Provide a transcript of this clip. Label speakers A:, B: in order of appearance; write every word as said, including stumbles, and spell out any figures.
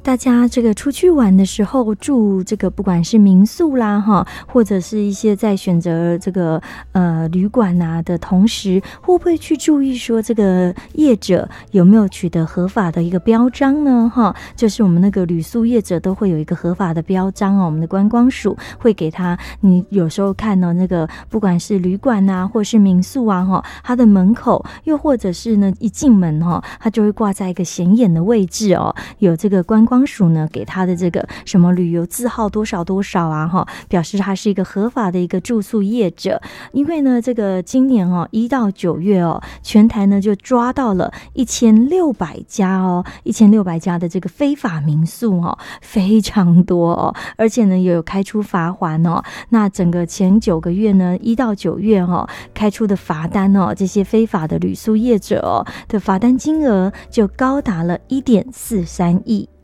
A: 大家这个出去玩的时候住这个不管是民宿啦哈，或者是一些在选择这个呃旅馆啊的同时，会不会去注意说这个业者有没有取得合法的一个标章呢？哈，就是我们那个旅宿业者都会有一个合法的标章哦，我们的观光署会给他，你有时候看到那个不管是旅馆啊或是民宿啊哈，它的门口又或者是呢一进门哈，它就会挂在一个显眼的位置哦，有这个观光光署呢给他的这个什么旅游字号多少多少啊哈，表示他是一个合法的一个住宿业者。因为呢这个今年哦一到九月哦，全台呢就抓到了一千六百家哦，一千六百家的这个非法民宿哦，非常多哦，而且呢也有开出罚锾哦。那整个前九个月呢，一到九月哦开出的罚单哦，这些非法的旅宿业者哦的罚单金额就高达了一点四三亿。